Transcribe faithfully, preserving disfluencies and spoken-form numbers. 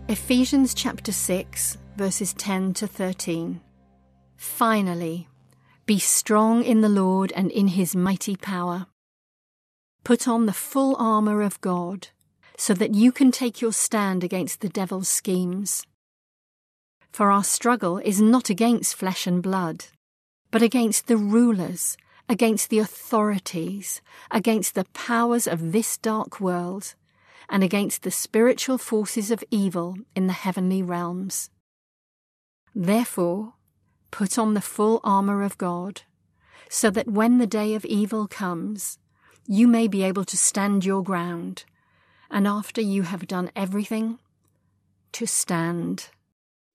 Ephesians chapter six, verses ten to thirteen. Finally, be strong in the Lord and in his mighty power. Put on the full armour of God, so that you can take your stand against the devil's schemes. For our struggle is not against flesh and blood, but against the rulers, against the authorities, against the powers of this dark world, and against the spiritual forces of evil in the heavenly realms. Therefore, put on the full armour of God, so that when the day of evil comes, you may be able to stand your ground, and after you have done everything, to stand.